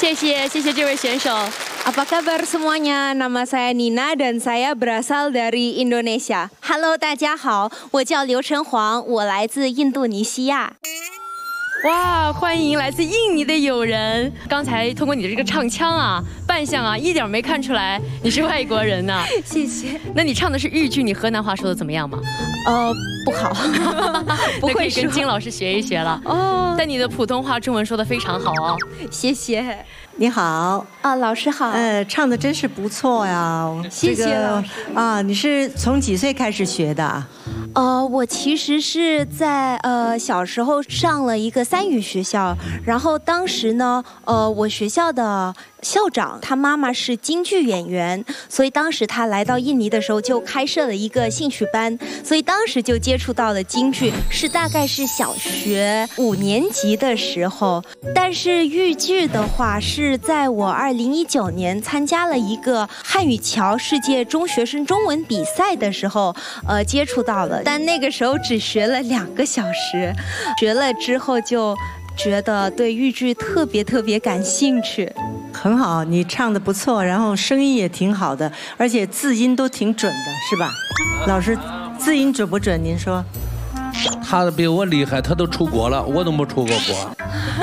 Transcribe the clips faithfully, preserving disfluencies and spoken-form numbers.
谢谢谢谢这位选手。 Apa kabar semuanya? Nama saya Nina dan saya berasal dari Indonesia. Hello， 大家好，我叫刘晨煌，我来自印度尼西亚。 哇，欢迎来自印尼的友人！刚才通过你的这个唱腔啊、扮相啊，一点没看出来你是外国人呢、啊。 谢谢。 那你唱的是豫剧，你河南话说的怎么样吗？ 呃，不好，不会跟金老师学一学了。哦，但你的普通话、中文说的非常好哦。 谢谢。 你好啊，老师好。 呃，唱的真是不错呀。 谢谢老师。 这个、啊，你是从几岁开始学的？ 呃，我其实是在呃小时候上了一个三语学校，然后当时呢，呃，我学校的校长他妈妈是京剧演员，所以当时他来到印尼的时候就开设了一个兴趣班，所以当时就接触到了京剧，是大概是小学五年级的时候。但是豫剧的话是在我二零一九年参加了一个汉语桥世界中学生中文比赛的时候，呃，接触到了。但那个时候只学了两个小时，学了之后就觉得对豫剧特别特别感兴趣。 很好，你唱的不错，然后声音也挺好的，而且字音都挺准的，是吧？老师，字音准不准？您说？ 他比我厉害，他都出国了，我都没出过国。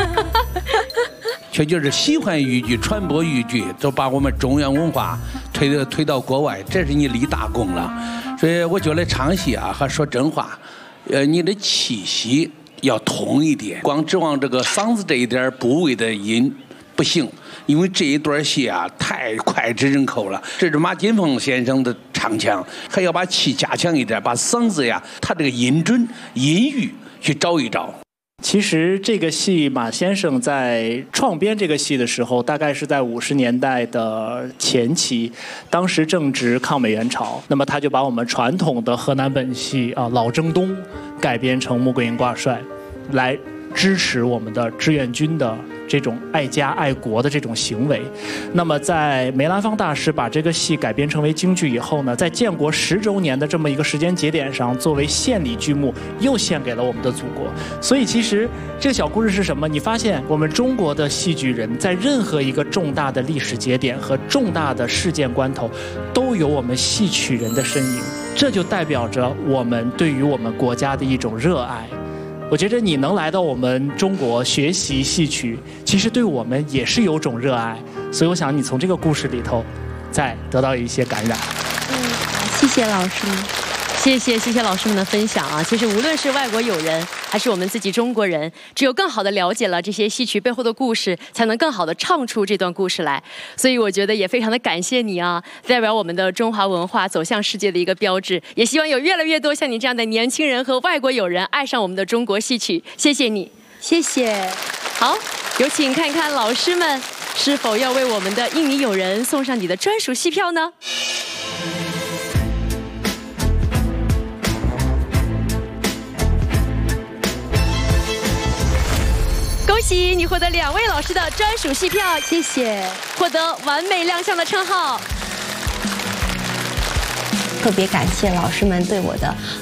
却就是喜欢豫剧，传播豫剧，就把我们中原文化推推到国外，这是你立大功了。所以我觉得唱戏啊，还说真话，呃，你的气息要通一点，光指望这个嗓子这一点部位的音不行，因为这一段戏啊太脍炙人口了。这是马金凤先生的唱腔，还要把气加强一点，把嗓子呀，他这个音准、音域去找一找。 其实这个戏，马先生在创编这个戏的时候，大概是在五十年代的前期，当时正值抗美援朝，那么他就把我们传统的河南本戏啊老征东改编成穆桂英挂帅，来支持我们的志愿军的这种爱家爱国的这种行为。那么在梅兰芳大师把这个戏改编成为京剧以后呢，在建国十周年的这么一个时间节点上，作为献礼剧目又献给了我们的祖国。所以其实这个小故事是什么？你发现我们中国的戏剧人在任何一个重大的历史节点和重大的事件关头，都有我们戏曲人的身影，这就代表着我们对于我们国家的一种热爱。我觉得你能来到我们中国学习戏曲，其实对我们也是有种热爱，所以我想你从这个故事里头再得到一些感染。 嗯，谢谢老师们。 谢谢谢谢老师们的分享啊！其实无论是外国友人，还是我们自己中国人，只有更好的了解了这些戏曲背后的故事，才能更好的唱出这段故事来。所以我觉得也非常的感谢你啊，代表我们的中华文化走向世界的一个标志。也希望有越来越多像你这样的年轻人和外国友人爱上我们的中国戏曲。谢谢你， 谢谢。 好，有请看看老师们是否要为我们的印尼友人送上你的专属戏票呢？恭喜你获得两位老师的专属戏票， 谢谢， 获得完美亮相的称号。 特别感谢老师们对我的